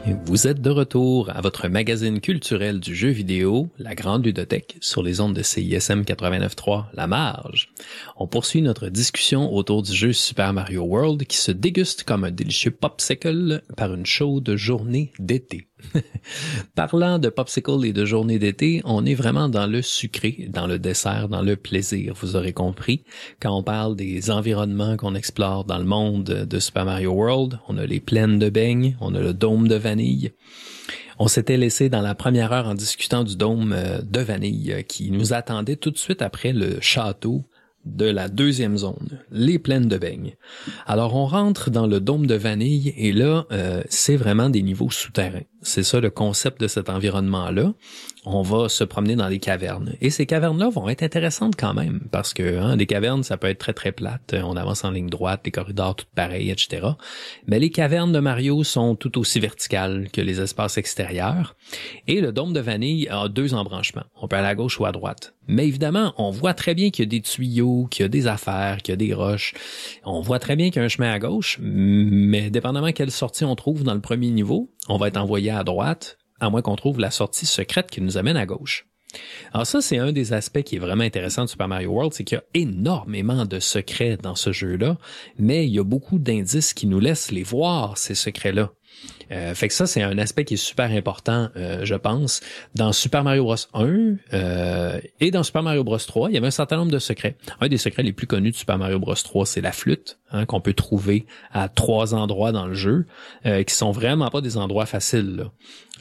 Vous êtes de retour à votre magazine culturel du jeu vidéo, La Grande Ludothèque, sur les ondes de CISM 89.3, La Marge. On poursuit notre discussion autour du jeu Super Mario World qui se déguste comme un délicieux popsicle par une chaude journée d'été. Parlant de popsicle et de journée d'été, on est vraiment dans le sucré, dans le dessert, dans le plaisir, vous aurez compris. Quand on parle des environnements qu'on explore dans le monde de Super Mario World, on a les plaines de beignes, on a le dôme de vanille. On s'était laissé dans la première heure en discutant du dôme de vanille qui nous attendait tout de suite après le château de la deuxième zone, les plaines de beignes. Alors on rentre dans le dôme de vanille et là, c'est vraiment des niveaux souterrains. C'est ça le concept de cet environnement-là. On va se promener dans des cavernes. Et ces cavernes-là vont être intéressantes quand même, parce que des cavernes, ça peut être très très plate. On avance en ligne droite, les corridors tout pareils, etc. Mais les cavernes de Mario sont tout aussi verticales que les espaces extérieurs. Et le dôme de vanille a deux embranchements. On peut aller à gauche ou à droite. Mais évidemment, on voit très bien qu'il y a des tuyaux, qu'il y a des affaires, qu'il y a des roches. On voit très bien qu'il y a un chemin à gauche, mais dépendamment quelle sortie on trouve dans le premier niveau, on va être envoyé à droite, à moins qu'on trouve la sortie secrète qui nous amène à gauche. Alors ça, c'est un des aspects qui est vraiment intéressant de Super Mario World, c'est qu'il y a énormément de secrets dans ce jeu-là, mais il y a beaucoup d'indices qui nous laissent les voir, ces secrets-là. Fait que ça, c'est un aspect qui est super important, je pense. Dans Super Mario Bros 1 et dans Super Mario Bros 3, il y avait un certain nombre de secrets. Un des secrets les plus connus de Super Mario Bros 3, c'est la flûte, qu'on peut trouver à 3 endroits dans le jeu, qui sont vraiment pas des endroits faciles, là.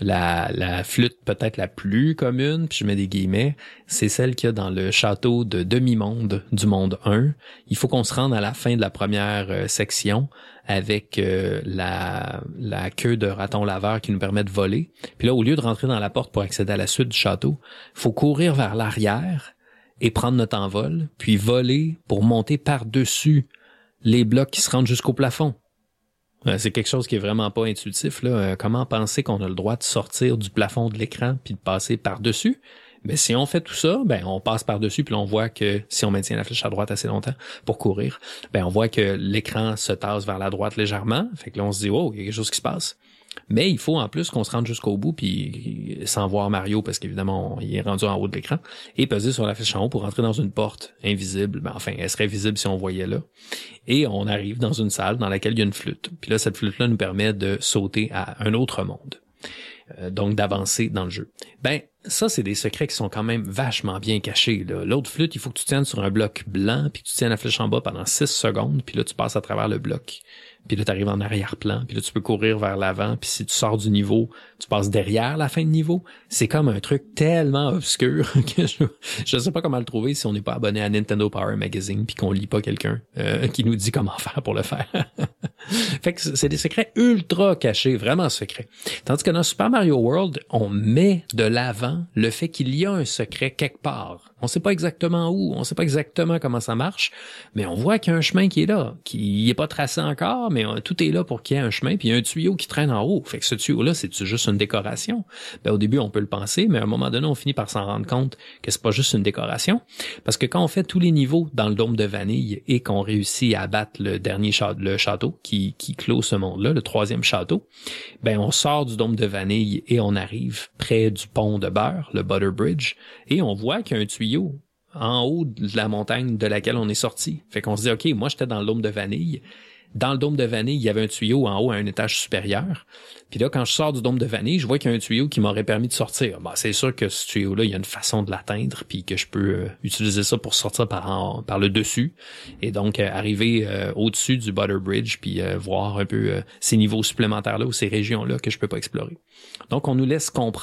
La flûte peut-être la plus commune, puis je mets des guillemets, c'est celle qu'il y a dans le château de demi-monde du monde 1. Il faut qu'on se rende à la fin de la première section avec la queue de raton laveur qui nous permet de voler. Puis là, au lieu de rentrer dans la porte pour accéder à la suite du château, faut courir vers l'arrière et prendre notre envol, puis voler pour monter par-dessus les blocs qui se rendent jusqu'au plafond. C'est quelque chose qui est vraiment pas intuitif, là. Comment penser qu'on a le droit de sortir du plafond de l'écran puis de passer par-dessus? Mais si on fait tout ça, on passe par-dessus puis on voit que si on maintient la flèche à droite assez longtemps pour courir, on voit que l'écran se tasse vers la droite légèrement. Fait que là, on se dit, oh, il y a quelque chose qui se passe. Mais il faut en plus qu'on se rende jusqu'au bout puis sans voir Mario parce qu'évidemment, il est rendu en haut de l'écran et peser sur la flèche en haut pour entrer dans une porte invisible. Enfin, elle serait visible si on voyait là. Et on arrive dans une salle dans laquelle il y a une flûte. Puis là, cette flûte-là nous permet de sauter à un autre monde. Donc d'avancer dans le jeu. Ça, c'est des secrets qui sont quand même vachement bien cachés, là. L'autre flûte, il faut que tu tiennes sur un bloc blanc, puis tu tiennes la flèche en bas pendant 6 secondes, puis là, tu passes à travers le bloc. Puis là, tu arrives en arrière-plan, puis là, tu peux courir vers l'avant, puis si tu sors du niveau, tu passes derrière la fin de niveau. C'est comme un truc tellement obscur que je sais pas comment le trouver si on n'est pas abonné à Nintendo Power Magazine puis qu'on lit pas quelqu'un qui nous dit comment faire pour le faire. Fait que c'est des secrets ultra cachés, vraiment secrets. Tandis que dans Super Mario World, on met de l'avant le fait qu'il y a un secret quelque part. On sait pas exactement où, on sait pas exactement comment ça marche, mais on voit qu'il y a un chemin qui est là, qui est pas tracé encore, mais tout est là pour qu'il y ait un chemin, puis il y a un tuyau qui traîne en haut. Fait que ce tuyau-là, c'est juste une décoration. Au début, on peut le penser, mais à un moment donné, on finit par s'en rendre compte que c'est pas juste une décoration, parce que quand on fait tous les niveaux dans le dôme de vanille et qu'on réussit à abattre le dernier château qui clôt ce monde-là, le 3e château, on sort du dôme de vanille et on arrive près du pont de beurre, le Butter Bridge, et on voit qu'il y a un tuyau en haut de la montagne de laquelle on est sorti. Fait qu'on se dit, OK, moi, j'étais dans le dôme de vanille. Dans le dôme de vanille, il y avait un tuyau en haut à un étage supérieur. Puis là, quand je sors du dôme de vanille, je vois qu'il y a un tuyau qui m'aurait permis de sortir. C'est sûr que ce tuyau-là, il y a une façon de l'atteindre puis que je peux utiliser ça pour sortir par le dessus et donc arriver au-dessus du Butter Bridge puis voir un peu ces niveaux supplémentaires-là ou ces régions-là que je peux pas explorer. Donc, on nous laisse comprendre